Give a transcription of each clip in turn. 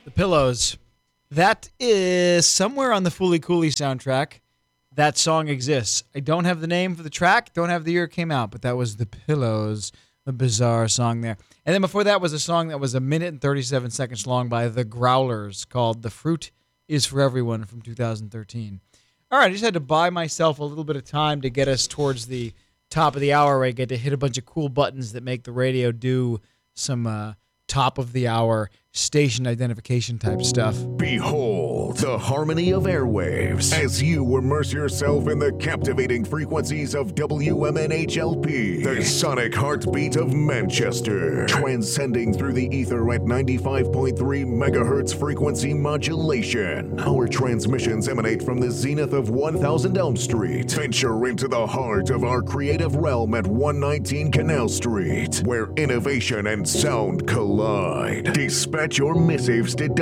The Pillows. That is somewhere on the Foolie Cooley soundtrack. That song exists. I don't have the name for the track, don't have the year it came out, but that was The Pillows, a bizarre song there. And then before that was a song that was 1 minute and 37 seconds long by The Growlers called The Fruit is for Everyone from 2013. All right, I just had to buy myself a little bit of time to get us towards the top of the hour where I get to hit a bunch of cool buttons that make the radio do some top of the hour station identification type stuff. Behold the harmony of airwaves as you immerse yourself in the captivating frequencies of WMNHLP, the sonic heartbeat of Manchester, transcending through the ether at 95.3 megahertz frequency modulation. Our transmissions emanate from the zenith of 1000 Elm Street. Venture into the heart of our creative realm at 119 Canal Street, where innovation and sound collide. Dispatch your missives to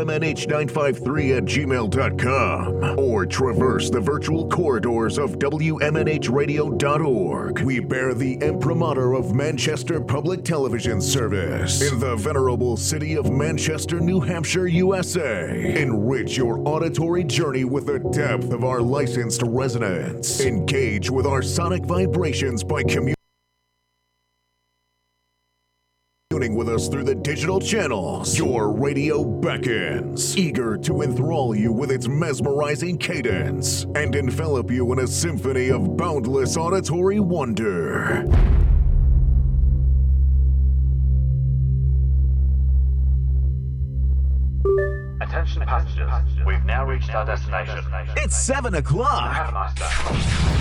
WMNH953@gmail.com or traverse the virtual corridors of WMNHradio.org. We bear the imprimatur of Manchester Public Television Service in the venerable city of Manchester, New Hampshire, USA. Enrich your auditory journey with the depth of our licensed resonance. Engage with our sonic vibrations by communicating with us through the digital channels. Your radio beckons, eager to enthrall you with its mesmerizing cadence and envelop you in a symphony of boundless auditory wonder. Attention passengers, we've now reached our destination. It's 7 o'clock. Have a nice day.